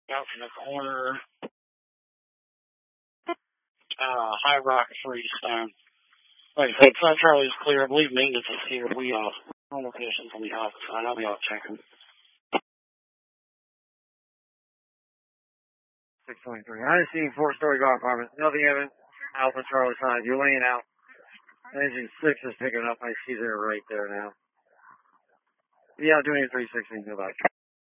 out from the corner. High Rock, Freestone. Like I said, Flat Charlie's clear. I believe maintenance is here. We, on locations on the opposite side. I'll be out checking. 623. I see 4-story car apartment. Nothing evident. Alpha Charlie side. You're laying out. Engine 6 is picking up. I see they're right there now. Yeah, doing a 316. Goodbye.